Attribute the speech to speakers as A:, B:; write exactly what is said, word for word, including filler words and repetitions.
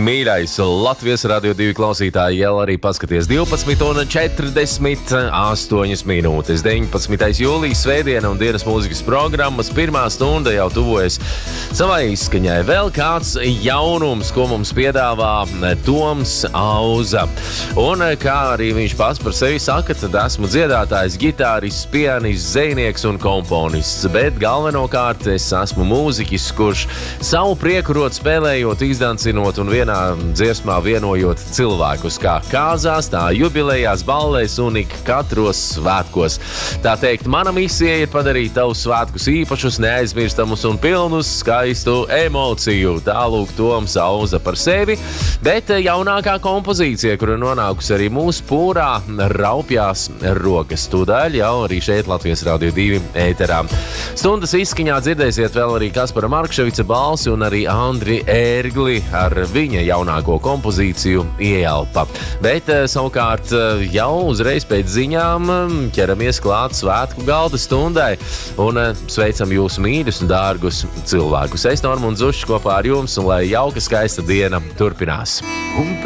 A: Mīļais Latvijas Radio divi klausītāji, jau arī paskaties divpadsmit un četrdesmit astoņas minūtes. deviņpadsmitais jūlijas svētdiena un dienas mūzikas programmas pirmā stunda jau tuvojas savai izskaņai. Vēl kāds jaunums, ko mums piedāvā Toms Auza. Un kā arī viņš pats par sevi saka, tad esmu dziedātājs, gitārists, pianists, zvejnieks un komponists. Bet galvenokārt es esmu mūziķis, kurš savu prieku rot spēlējot, izdancinot un vienā dziesmā vienojot cilvēkus, kā kāzās, tā jubilejās, ballēs un ik katros svētkos. Tā teikt, mana misija ir padarīt tavus svētkus īpašus, neaizmirstamus un pilnus skaistu emociju. Tālūk Toms Auza par sevi, bet jaunākā kompozīcija, kura nonākusi arī mūsu pūrā, raupjās rokas. Tūdaļ jau arī šeit Latvijas Radio divi ēterā. Stundas izskaņā dzirdēsiet vēl arī Kaspara Markševica balsi un arī Andri Ērgli ar viņa jaunāko kompozīciju Ieelpa. Bet savukārt jau uzreiz pēc ziņām ķeramies klāt svētku galda stundai un sveicam jūs mīļus un dārgus cilvēkus. Es Normunds Zušs kopā ar jums un lai jauka skaista diena turpinās.